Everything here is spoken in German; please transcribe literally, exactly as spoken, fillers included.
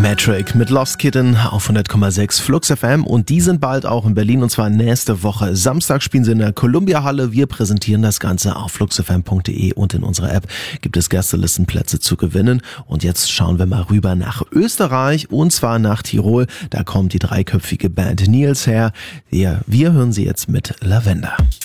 Metric mit Lost Kitten auf hundert Komma sechs Flux F M und die sind bald auch in Berlin und zwar nächste Woche. Samstag spielen sie in der Columbia Halle. Wir präsentieren das Ganze auf flux f m punkt de und in unserer App gibt es Gästelistenplätze zu gewinnen. Und jetzt schauen wir mal rüber nach Österreich und zwar nach Tirol. Da kommt die dreiköpfige Band Nils her. Wir, wir hören sie jetzt mit Lavender.